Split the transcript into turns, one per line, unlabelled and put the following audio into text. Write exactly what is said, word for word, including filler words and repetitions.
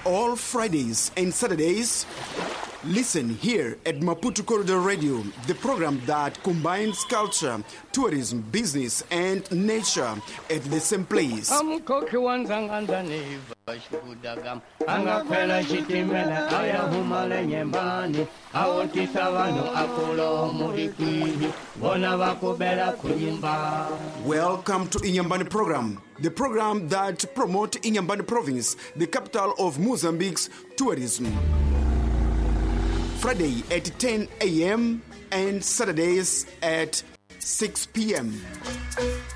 all Fridays and Saturdays. Listen here at Maputo Corridor Radio, the program that combines culture, tourism, business, and nature at the same place. Welcome to Inyambane program, the program that promotes Inyambane province, the capital of Mozambique's tourism. Friday at ten a.m. and Saturdays at six p.m.